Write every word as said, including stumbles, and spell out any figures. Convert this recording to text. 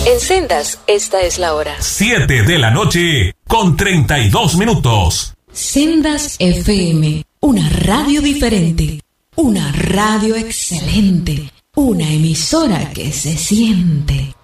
En Sendas, esta es la hora. siete de la noche con treinta y dos minutos. Sendas F M, una radio diferente, una radio excelente, una emisora que se siente.